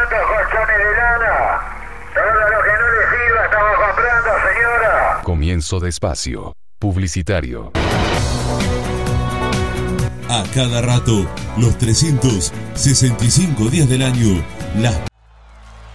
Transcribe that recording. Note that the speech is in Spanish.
¿Cuántos colchones de lana? Todo lo que no le sirva estamos comprando, señora. Comienzo de espacio publicitario. A cada rato, los 365 días del año, las